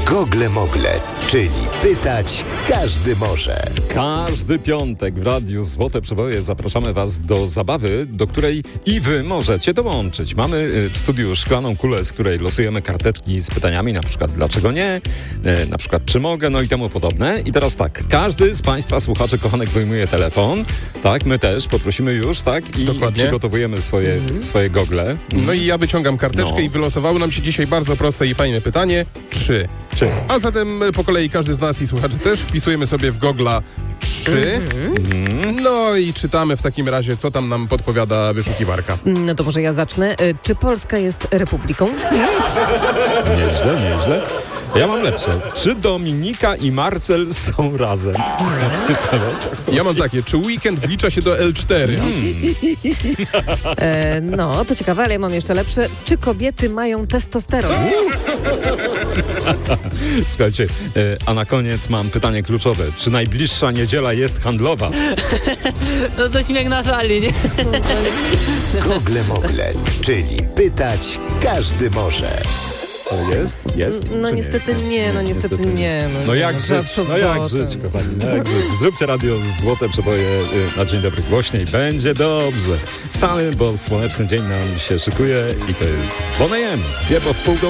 Gogle Mogle, czyli pytać każdy może. Każdy piątek w Radiu Złote Przeboje zapraszamy Was do zabawy, do której i Wy możecie dołączyć. Mamy w studiu szklaną kulę, z której losujemy karteczki z pytaniami, na przykład dlaczego nie, na przykład czy mogę, no i temu podobne. I teraz tak, każdy z Państwa słuchaczy kochanek wyjmuje telefon, tak, my też poprosimy już, tak, i Dokładnie. przygotowujemy swoje gogle. No i ja wyciągam karteczkę i wylosowało nam się dzisiaj bardzo proste i fajne pytanie. Czy? A zatem po kolei każdy z nas i słuchaczy też wpisujemy sobie w gogla 3. No i czytamy w takim razie, co tam nam podpowiada wyszukiwarka. No to może ja zacznę. Czy Polska jest republiką? Nieźle. Ja mam lepsze. Czy Dominika i Marcel są razem? Ja mam takie, czy weekend wlicza się do L4? No, to ciekawe, ale ja mam jeszcze lepsze. Czy kobiety mają testosteron? Słuchajcie, a na koniec mam pytanie kluczowe. Czy najbliższa niedziela jest handlowa? No to śmiech na sali, nie? Gogle Mogle, czyli pytać każdy może. To jest? No Czy niestety jest? nie, no niestety nie. No jak żyć, kochani, no jak żyć. Zróbcie Radio Złote Przeboje na dzień dobry głośniej. Będzie dobrze. Samy, bo słoneczny dzień nam się szykuje i to jest Boney M. Biebo w pół do